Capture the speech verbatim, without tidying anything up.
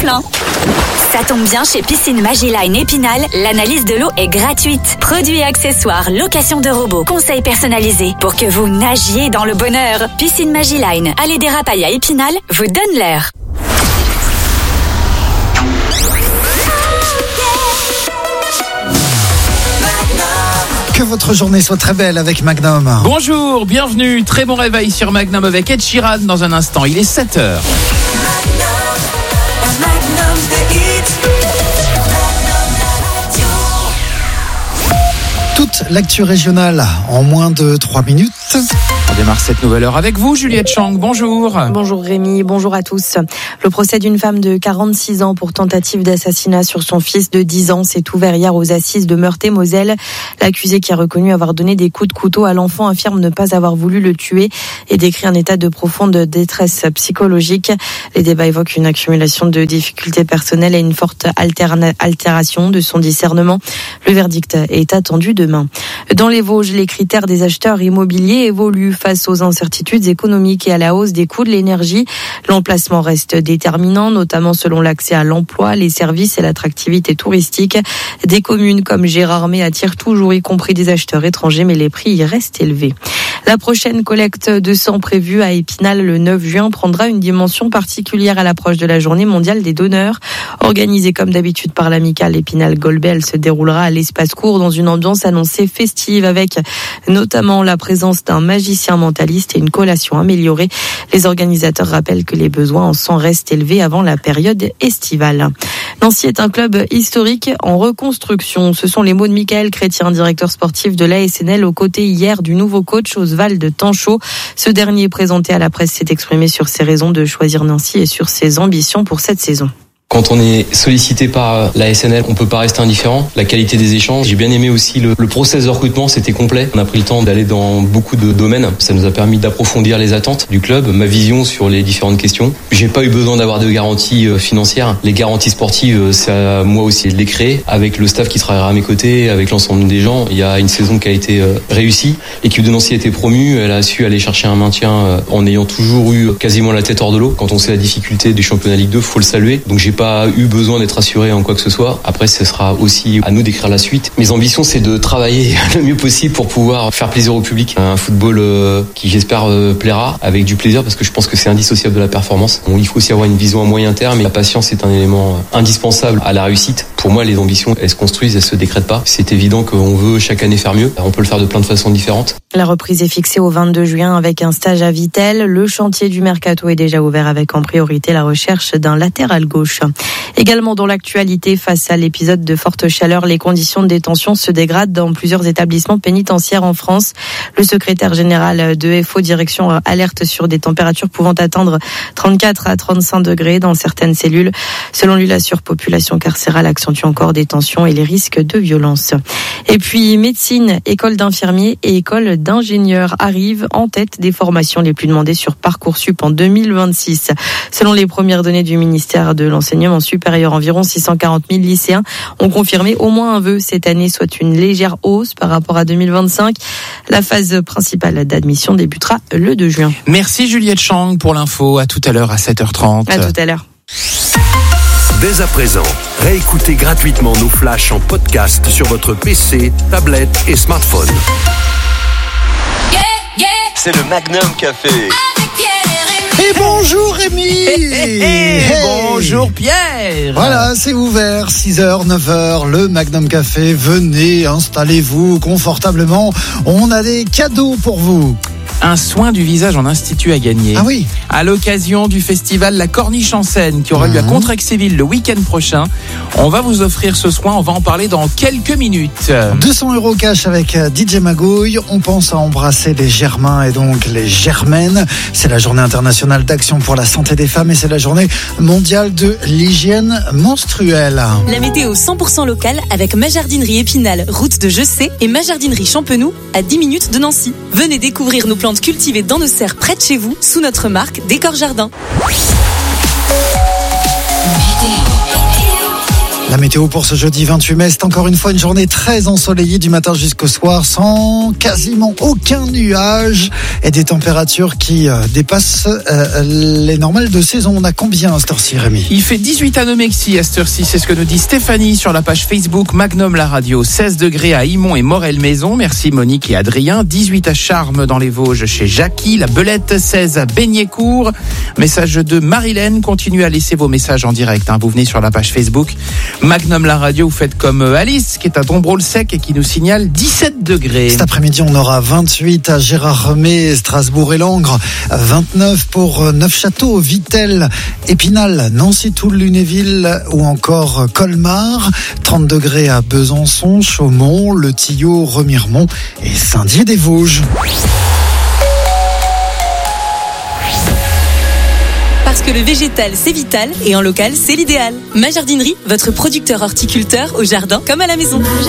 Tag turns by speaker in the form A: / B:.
A: plein. Ça tombe bien, chez Piscine Magiline Épinal, l'analyse de l'eau est gratuite. Produits et accessoires, location de robots, conseils personnalisés pour que vous nagiez dans le bonheur. Piscine Magiline, allée des Rapailles à Épinal, vous donne l'air.
B: Que votre journée soit très belle avec Magnum.
C: Bonjour, bienvenue, très bon réveil sur Magnum avec Ed Sheeran dans un instant, il est sept heures.
B: Toute l'actu régionale en moins de trois minutes.
C: On démarre cette nouvelle heure avec vous, Juliette Chang, bonjour.
D: Bonjour Rémi, bonjour à tous. Le procès d'une femme de quarante-six ans pour tentative d'assassinat sur son fils de dix ans s'est ouvert hier aux assises de Meurthe-et-Moselle. L'accusé, qui a reconnu avoir donné des coups de couteau à l'enfant, affirme ne pas avoir voulu le tuer et décrit un état de profonde détresse psychologique. Les débats évoquent une accumulation de difficultés personnelles et une forte alterna- altération de son discernement. Le verdict est attendu demain. Dans les Vosges, les critères des acheteurs immobiliers évoluent face aux incertitudes économiques et à la hausse des coûts de l'énergie. L'emplacement reste déterminant, notamment selon l'accès à l'emploi, les services et l'attractivité touristique. Des communes comme Gérardmer attirent toujours, y compris des acheteurs étrangers, mais les prix y restent élevés. La prochaine collecte de sang prévue à Épinal le neuf juin prendra une dimension particulière à l'approche de la journée mondiale des donneurs. Organisée comme d'habitude par l'amicale Épinal-Golbet, elle se déroulera à l'espace court dans une ambiance annoncée festive avec notamment la présence d'un magicien mentaliste et une collation améliorée. Les organisateurs rappellent que les besoins en sang restent élevés avant la période estivale. Nancy est un club historique en reconstruction. Ce sont les mots de Michael Chrétien, directeur sportif de l'A S N L, aux côtés hier du nouveau coach Oswald Tanchot. Ce dernier, présenté à la presse, s'est exprimé sur ses raisons de choisir Nancy et sur ses ambitions pour cette saison.
E: Quand on est sollicité par la S N L, on peut pas rester indifférent. La qualité des échanges, j'ai bien aimé aussi le, le process de recrutement, c'était complet. On a pris le temps d'aller dans beaucoup de domaines. Ça nous a permis d'approfondir les attentes du club, ma vision sur les différentes questions. J'ai pas eu besoin d'avoir de garanties financières. Les garanties sportives, c'est à moi aussi de les créer. Avec le staff qui travaillera à mes côtés, avec l'ensemble des gens, il y a une saison qui a été réussie. L'équipe de Nancy a été promue, elle a su aller chercher un maintien en ayant toujours eu quasiment la tête hors de l'eau. Quand on sait la difficulté du championnat Ligue deux, faut le saluer. Donc j'ai pas eu besoin d'être assuré en quoi que ce soit. Après, ce sera aussi à nous d'écrire la suite. Mes ambitions, c'est de travailler le mieux possible pour pouvoir faire plaisir au public. Un football euh, qui, j'espère, euh, plaira avec du plaisir, parce que je pense que c'est indissociable de la performance. Bon, il faut aussi avoir une vision à moyen terme, et la patience est un élément indispensable à la réussite. Pour moi, les ambitions, elles se construisent, elles se décrètent pas. C'est évident qu'on veut chaque année faire mieux. On peut le faire de plein de façons différentes.
D: La reprise est fixée au vingt-deux juin avec un stage à Vittel. Le chantier du Mercato est déjà ouvert avec en priorité la recherche d'un latéral gauche. Également dans l'actualité, face à l'épisode de forte chaleur, les conditions de détention se dégradent dans plusieurs établissements pénitentiaires en France. Le secrétaire général de F O Direction alerte sur des températures pouvant atteindre trente-quatre à trente-cinq degrés dans certaines cellules. Selon lui, la surpopulation carcérale accentue encore des tensions et les risques de violence. Et puis, médecine, école d'infirmiers et école d'ingénieurs arrivent en tête des formations les plus demandées sur Parcoursup en deux mille vingt-six. Selon les premières données du ministère de l'Enseignement supérieur, environ six cent quarante mille lycéens ont confirmé au moins un vœu cette année, soit une légère hausse par rapport à deux mille vingt-cinq. La phase principale d'admission débutera le deux juin.
C: Merci Juliette Chang pour l'info. À tout à l'heure à sept heures trente.
D: À tout à l'heure.
F: Dès à présent, réécoutez gratuitement nos flashs en podcast sur votre P C, tablette et smartphone.
G: Yeah, yeah.
H: C'est le Magnum Café.
B: Et bonjour Rémi.
C: Hey, hey, hey. Hey. Bonjour Pierre.
B: Voilà, c'est ouvert, six heures, neuf heures, le Magnum Café. Venez, installez-vous confortablement. On a des cadeaux pour vous.
C: Un soin du visage en institut à gagner.
B: Ah oui.
C: À l'occasion du festival La Corniche en Seine qui aura mmh. lieu à Contrexéville le week-end prochain. On va vous offrir ce soin, on va en parler dans quelques minutes.
B: deux cents euros cash avec D J Magouille. On pense à embrasser les Germains et donc les Germaines. C'est la journée internationale d'action pour la santé des femmes et c'est la journée mondiale de l'hygiène menstruelle.
I: La météo cent pour cent locale avec ma jardinerie Épinal, route de Jessé, et ma jardinerie Champenoux à dix minutes de Nancy. Venez découvrir nos plantes cultivées dans nos serres près de chez vous sous notre marque Décor Jardin.
B: La météo pour ce jeudi vingt-huit mai, c'est encore une fois une journée très ensoleillée du matin jusqu'au soir, sans quasiment aucun nuage et des températures qui euh, dépassent euh, les normales de saison. On a combien à cette heure-ci, Rémi ?
C: Il fait dix-huit à Nomexi à cette heure-ci, c'est ce que nous dit Stéphanie sur la page Facebook Magnum la radio. seize degrés à Imont et Morel-Maison, merci Monique et Adrien. dix-huit à Charmes dans les Vosges chez Jackie, la Belette. seize à Beignécourt. Message de Marilène, continuez à laisser vos messages en direct, hein. Vous venez sur la page Facebook Magnum la radio, vous faites comme Alice qui est à Dombrot-le-Sec et qui nous signale dix-sept degrés.
B: Cet après-midi, on aura vingt-huit à Gérardmer, Strasbourg et Langres, vingt-neuf pour Neufchâteau, Vittel, Épinal, Nancy, Toul, Lunéville ou encore Colmar, trente degrés à Besançon, Chaumont, Le Tillot, Remiremont et Saint-Dié-des-Vosges.
I: Parce que le végétal, c'est vital et en local, c'est l'idéal. Ma Jardinerie, votre producteur horticulteur au jardin comme à la maison.